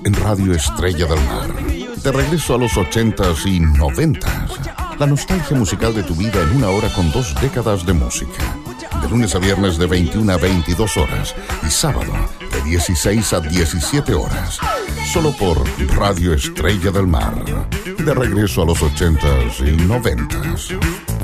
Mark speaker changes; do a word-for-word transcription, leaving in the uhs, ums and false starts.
Speaker 1: en Radio Estrella del Mar. De regreso a los ochentas y noventas. La nostalgia musical de tu vida en una hora con dos décadas de música. De lunes a viernes de veintiuna a veintidós horas y sábado de dieciséis a diecisiete horas. Solo por Radio Estrella del Mar. De regreso a los ochentas y noventas.